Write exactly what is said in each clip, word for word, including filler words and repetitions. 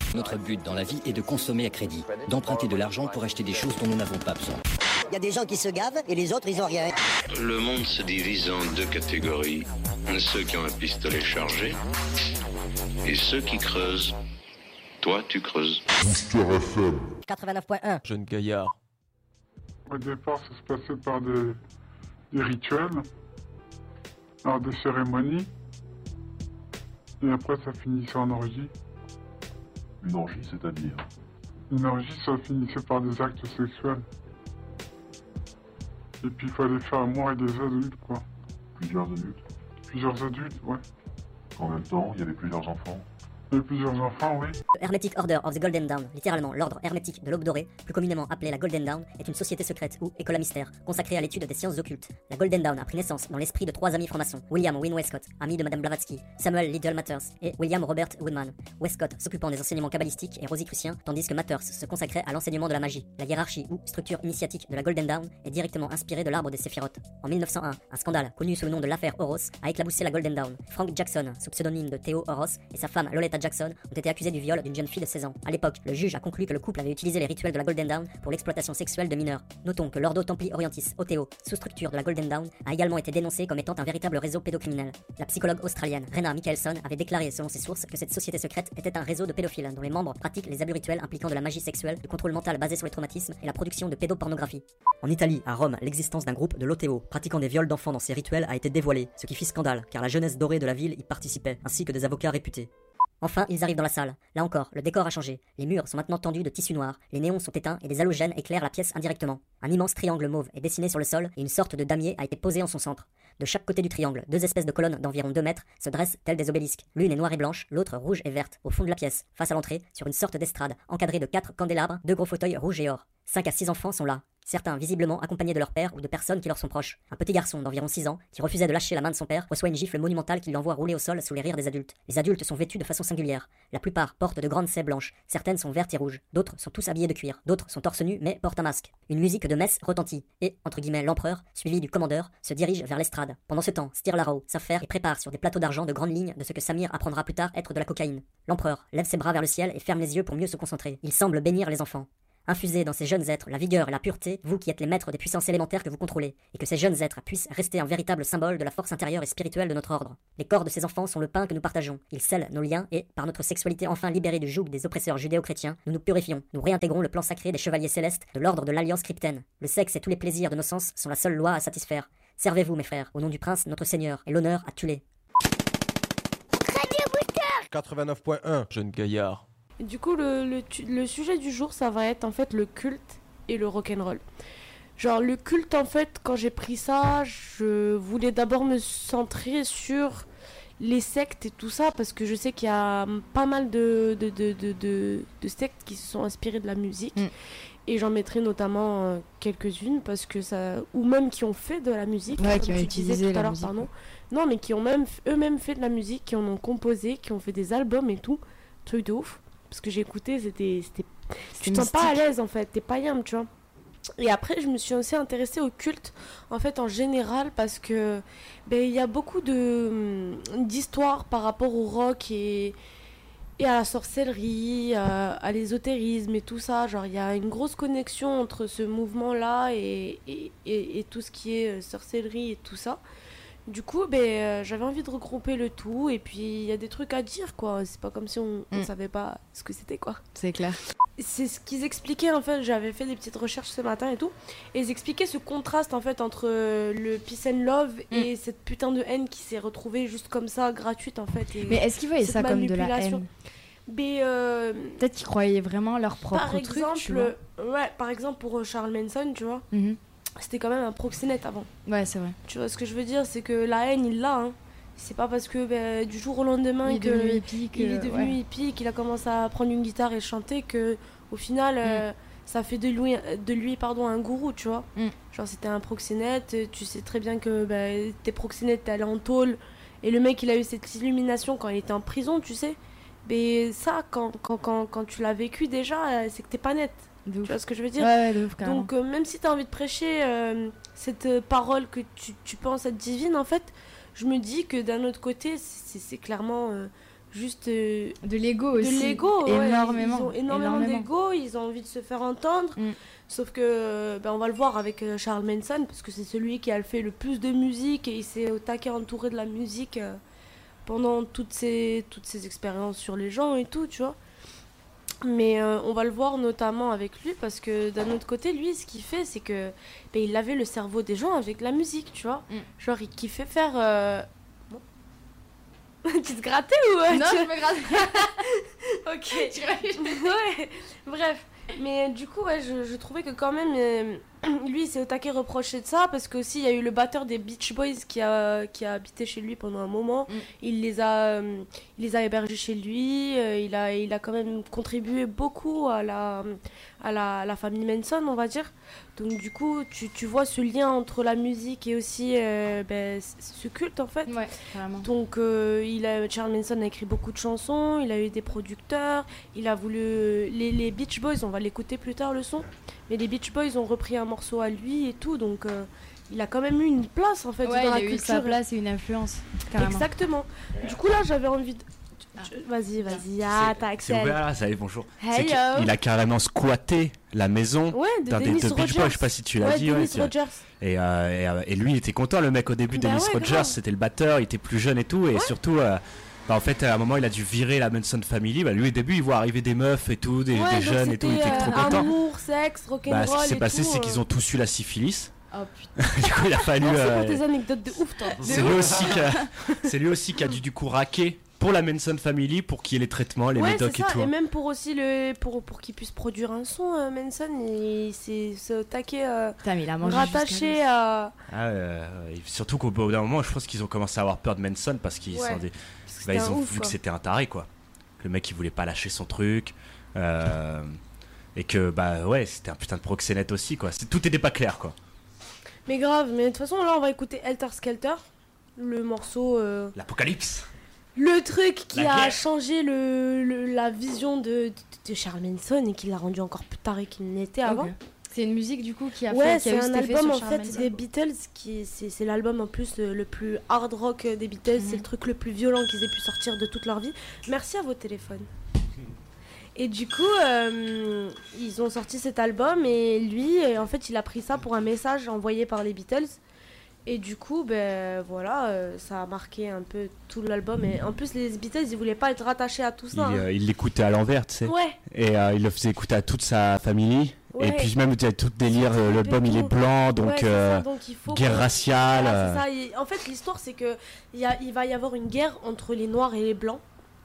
Notre but dans la vie est de consommer à crédit, d'emprunter de l'argent pour acheter des choses dont nous n'avons pas besoin. Il y a des gens qui se gavent et les autres, ils ont rien. Le monde se divise en deux catégories. Ceux qui ont un pistolet chargé et ceux qui creusent. Toi, tu creuses. quatre-vingt-neuf point un. Jeune gaillard. Au départ, ça se passait par des, des rituels, alors des cérémonies, et après ça finissait en orgie. Une orgie, c'est-à-dire? Une orgie, ça finissait par des actes sexuels. Et puis il fallait faire amour avec des adultes, quoi. Plusieurs adultes? Plusieurs adultes, ouais. En même temps, il y avait plusieurs enfants? Il y avait plusieurs enfants, oui. The Hermetic Order of the Golden Dawn, littéralement l'ordre hermétique de l'aube dorée, plus communément appelée la Golden Dawn, est une société secrète ou école à mystère, consacrée à l'étude des sciences occultes. La Golden Dawn a pris naissance dans l'esprit de trois amis francs-maçons, William Wynne Westcott, ami de Madame Blavatsky, Samuel Liddell Mathers et William Robert Woodman. Westcott s'occupant des enseignements kabbalistiques et rosicruciens, tandis que Mathers se consacrait à l'enseignement de la magie. La hiérarchie ou structure initiatique de la Golden Dawn est directement inspirée de l'arbre des séphirotes. En mille neuf cent un, un scandale, connu sous le nom de l'affaire Horos, a éclaboussé la Golden Dawn. Frank Jackson, sous pseudonyme de Theo Horos, et sa femme Loletta Jackson ont été accusé du viol d'une jeune fille de seize ans. À l'époque, le juge a conclu que le couple avait utilisé les rituels de la Golden Dawn pour l'exploitation sexuelle de mineurs. Notons que l'Ordo Templi Orientis, O T O, sous-structure de la Golden Dawn, a également été dénoncé comme étant un véritable réseau pédocriminel. La psychologue australienne Rena Michelson avait déclaré selon ses sources que cette société secrète était un réseau de pédophiles dont les membres pratiquent les abus rituels impliquant de la magie sexuelle, du contrôle mental basé sur les traumatismes et la production de pédopornographie. En Italie, à Rome, l'existence d'un groupe de l'O T O pratiquant des viols d'enfants dans ces rituels a été dévoilée, ce qui fit scandale car la jeunesse dorée de la ville y participait, ainsi que des avocats réputés. Enfin, ils arrivent dans la salle. Là encore, le décor a changé. Les murs sont maintenant tendus de tissu noir, les néons sont éteints et des halogènes éclairent la pièce indirectement. Un immense triangle mauve est dessiné sur le sol et une sorte de damier a été posé en son centre. De chaque côté du triangle, deux espèces de colonnes d'environ deux mètres se dressent telles des obélisques. L'une est noire et blanche, l'autre rouge et verte, au fond de la pièce, face à l'entrée, sur une sorte d'estrade, encadrée de quatre candélabres, deux gros fauteuils rouges et or. Cinq à six enfants sont là. Certains visiblement accompagnés de leur père ou de personnes qui leur sont proches. Un petit garçon d'environ six ans, qui refusait de lâcher la main de son père, reçoit une gifle monumentale qui l'envoie rouler au sol sous les rires des adultes. Les adultes sont vêtus de façon singulière. La plupart portent de grandes saies blanches, certaines sont vertes et rouges, d'autres sont tous habillés de cuir, d'autres sont torse nu mais portent un masque. Une musique de messe retentit, et, entre guillemets, l'empereur, suivi du commandeur, se dirige vers l'estrade. Pendant ce temps, Stirlaro s'affaire et prépare sur des plateaux d'argent de grandes lignes de ce que Samir apprendra plus tard être de la cocaïne. L'empereur lève ses bras vers le ciel et ferme les yeux pour mieux se concentrer. Il semble bénir les enfants. Infusez dans ces jeunes êtres la vigueur et la pureté, vous qui êtes les maîtres des puissances élémentaires que vous contrôlez, et que ces jeunes êtres puissent rester un véritable symbole de la force intérieure et spirituelle de notre ordre. Les corps de ces enfants sont le pain que nous partageons. Ils scellent nos liens et, par notre sexualité enfin libérée du joug des oppresseurs judéo-chrétiens, nous nous purifions. Nous réintégrons le plan sacré des chevaliers célestes de l'ordre de l'Alliance cryptène. Le sexe et tous les plaisirs de nos sens sont la seule loi à satisfaire. Servez-vous, mes frères, au nom du prince, notre Seigneur, et l'honneur à Tulé. quatre-vingt-neuf point un, jeune gaillard. Du coup, le, le, le sujet du jour, ça va être en fait le culte et le rock'n'roll. Genre, le culte, en fait, quand j'ai pris ça, je voulais d'abord me centrer sur les sectes et tout ça, parce que je sais qu'il y a pas mal de, de, de, de, de, de sectes qui se sont inspirées de la musique. Mm. Et j'en mettrai notamment euh, quelques-unes, parce que ça... ou même qui ont fait de la musique, ouais, comme qui ont tu utilisé disais tout à la l'heure, musique, pardon. ouais. Non, mais qui ont même eux-mêmes fait de la musique, qui en ont composé, qui ont fait des albums et tout. Truc de ouf. Parce que j'ai écouté, c'était, c'était... tu te sens pas à l'aise en fait, t'es pas yam, tu vois. Et après, je me suis aussi intéressée au culte, en fait, en général, parce que ben, il y a beaucoup de, d'histoires par rapport au rock et, et à la sorcellerie, à, à l'ésotérisme et tout ça. Genre, il y a une grosse connexion entre ce mouvement-là et, et, et, et tout ce qui est sorcellerie et tout ça. Du coup, ben, euh, j'avais envie de regrouper le tout, et puis il y a des trucs à dire, quoi. C'est pas comme si on, on mm. savait pas ce que c'était, quoi. C'est clair. C'est ce qu'ils expliquaient, en fait. J'avais fait des petites recherches ce matin et tout, et ils expliquaient ce contraste, en fait, entre le peace and love mm. et cette putain de haine qui s'est retrouvée juste comme ça, gratuite, en fait. Et mais est-ce qu'ils voyaient ça comme de la haine? Mais euh, peut-être qu'ils croyaient vraiment leur propre par truc, exemple, tu vois. Ouais, par exemple, pour Charles Manson, tu vois. Mm-hmm. C'était quand même un proxénète avant. Ouais, c'est vrai. Tu vois ce que je veux dire, c'est que la haine, il l'a. Hein. C'est pas parce que bah, du jour au lendemain il est que devenu hippie, que, il est devenu ouais. hippie, qu'il a commencé à prendre une guitare et chanter, que au final, mm. euh, ça fait de lui, de lui pardon, un gourou, tu vois. Mm. Genre c'était un proxénète. Tu sais très bien que bah, t'es proxénète, t'es allé en tôle, et le mec, il a eu cette illumination quand il était en prison, tu sais. Mais ça, quand quand quand, quand tu l'as vécu déjà, c'est que t'es pas net. Tu vois ce que je veux dire? Ouais, de ouf, donc euh, même si tu as envie de prêcher euh, cette euh, parole que tu, tu penses être divine, en fait, je me dis que d'un autre côté, c'est, c'est clairement euh, juste euh, de l'ego aussi. De l'ego, ouais, énormément. Ils ont énormément, énormément. d'ego, ils ont envie de se faire entendre. Mm. Sauf que, ben, on va le voir avec euh, Charles Manson, parce que c'est celui qui a fait le plus de musique et il s'est au taquet entouré de la musique euh, pendant toutes ces, toutes ces expériences sur les gens et tout, tu vois. Mais euh, on va le voir notamment avec lui, parce que d'un autre côté, lui, ce qu'il fait, c'est que ben, il lavait le cerveau des gens avec la musique, tu vois. Mm. Genre, il kiffait faire... Euh... Bon. Tu te grattais ou... Non, tu... je me gratte. Ok. Ouais, bref. Mais du coup, ouais, je, je trouvais que quand même, euh, lui, il s'est au taquet reproché de ça, parce qu'aussi, il y a eu le batteur des Beach Boys qui a, qui a habité chez lui pendant un moment. Mm. Il, les a, euh, il les a hébergés chez lui. Euh, il, a, il a quand même contribué beaucoup à la, à la, à la famille Manson, on va dire. Donc du coup, tu, tu vois ce lien entre la musique et aussi euh, ben, ce culte, en fait. Ouais, vraiment. Donc euh, il a, Charles Manson a écrit beaucoup de chansons, il a eu des producteurs, il a voulu... Les, les Beach Boys, on va l'écouter plus tard le son, mais les Beach Boys ont repris un morceau à lui et tout, donc euh, il a quand même eu une place, en fait, ouais, dans la culture. Ouais, il a eu sa place et une influence, carrément. Exactement. Du coup, là, j'avais envie de... Ah. Vas-y, vas-y, ah, t'as accès. C'est ouvert là, ça y est, bonjour. Hello. Il a carrément squatté la maison ouais, de d'un des deux Beach Boys, je sais pas si tu l'as ouais, dit. Dennis ouais, Rogers. Et, euh, et, et lui, il était content, le mec, au début. Bah Dennis ouais, Rogers, grave. c'était le batteur, il était plus jeune et tout. Et ouais. surtout, euh, bah, en fait, à un moment, il a dû virer la Manson Family. Bah, lui, au début, il voit arriver des meufs et tout, des, ouais, des jeunes et tout, il était euh, trop content. Amour, sexe, rock'n'roll. Bah, ce qui s'est passé, tout, c'est euh... qu'ils ont tous eu la syphilis. Oh putain. Du coup, il a fallu. C'est euh, pour tes anecdotes de ouf, toi. C'est lui, aussi qui a... c'est lui aussi qui a dû du coup raquer pour la Manson Family pour qu'il y ait les traitements, les ouais, médocs et ça. tout. Et même pour aussi le pour pour qu'il puisse produire un son, euh, Manson, il s'est se taqué euh, rattaché à. Ah, euh, surtout qu'au bout d'un moment, je pense qu'ils ont commencé à avoir peur de Manson parce qu'ils ouais. sont des... parce bah, ils ont ouf, vu quoi. que c'était un taré, quoi. Le mec, il voulait pas lâcher son truc. Euh... et que bah ouais, c'était un putain de proxénète aussi, quoi. C'est... tout était pas clair, quoi. Mais grave, mais de toute façon, là, on va écouter Helter Skelter, le morceau. Euh... L'Apocalypse. Le truc qui la a guerre. changé le, le, la vision de, de, de Charles Manson et qui l'a rendu encore plus taré qu'il n'était avant. Okay. C'est une musique du coup qui a ouais, fait qui a c'est eu un cet album en Charles fait Manson. des Beatles qui c'est, c'est l'album en plus le, le plus hard rock des Beatles, mm-hmm. c'est le truc le plus violent qu'ils aient pu sortir de toute leur vie. Merci à vos téléphones. Et du coup, euh, ils ont sorti cet album et lui, en fait, il a pris ça pour un message envoyé par les Beatles. Et du coup, ben voilà, euh, ça a marqué un peu tout l'album. Et en plus, les Beatles, ils voulaient pas être rattachés à tout ça. Il, hein. euh, il l'écoutait à l'envers, tu sais. Ouais. Et euh, il le faisait écouter à toute sa famille. Ouais. Et puis même, il y a tout le délire, euh, l'album il est blanc, donc, ouais, euh, donc il faut guerre qu'on... raciale. Voilà, c'est ça. Et en fait, l'histoire, c'est que il, y a, il va y avoir une guerre entre les Noirs et les Blancs.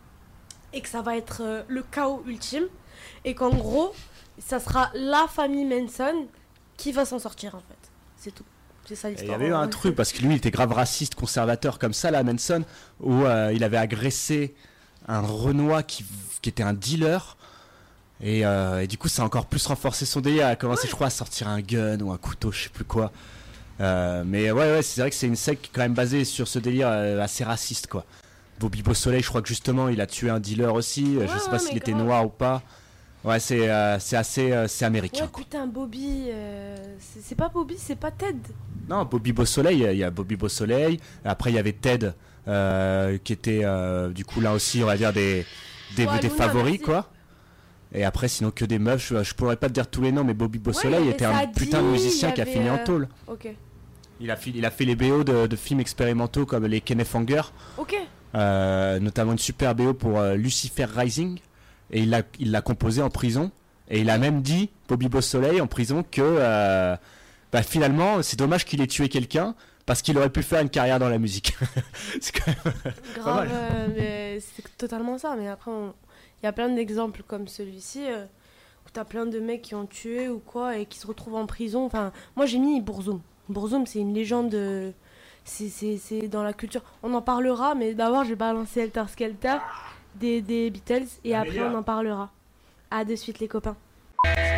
Et que ça va être euh, le chaos ultime. Et qu'en gros, ça sera la famille Manson qui va s'en sortir, en fait. C'est tout. C'est ça l'histoire. Il y avait eu un truc, parce que lui, il était grave raciste, conservateur, comme ça, là, Manson, où euh, il avait agressé un Renois qui, qui était un dealer. Et, euh, et du coup, ça a encore plus renforcé son délire. Il a commencé, ouais. je crois, à sortir un gun ou un couteau, je sais plus quoi. Euh, mais ouais, ouais, c'est vrai que c'est une secte quand même basée sur ce délire euh, assez raciste, quoi. Bobby Beausoleil, je crois que justement, il a tué un dealer aussi. Ouais, je sais pas ouais, s'il était grave. noir ou pas. Ouais, c'est, euh, c'est assez euh, c'est américain. Ouais, quoi. Putain, Bobby. Euh, c'est, c'est pas Bobby, c'est pas Ted. Non, Bobby Beausoleil, il y a Bobby Beausoleil. Après, il y avait Ted, euh, qui était euh, du coup là aussi, on va dire, des, des, ouais, des Luna, favoris, merci. Quoi. Et après, sinon que des meufs, je, je pourrais pas te dire tous les noms, mais Bobby Beausoleil ouais, était un Sadie, putain de musicien avait, qui a fini euh... en tôle. Ok. Il a, il a fait les B O de, de films expérimentaux comme les Kenneth Anger. Ok. Euh, notamment une super B O pour euh, Lucifer Rising. Et il l'a, il l'a composé en prison. Et il a même dit, Bobby Beausoleil, en prison, que euh, bah, finalement, c'est dommage qu'il ait tué quelqu'un parce qu'il aurait pu faire une carrière dans la musique. C'est quand même grave, pas mal. Euh, mais c'est totalement ça. Mais après, il y a plein d'exemples comme celui-ci euh, où t'as plein de mecs qui ont tué ou quoi et qui se retrouvent en prison. Enfin, moi, j'ai mis Bourzoum. Bourzoum, c'est une légende. Euh, c'est, c'est, c'est dans la culture. On en parlera, mais d'abord, j'ai balancé Helter Skelter. Des, des Beatles et après on en parlera. À de suite les copains.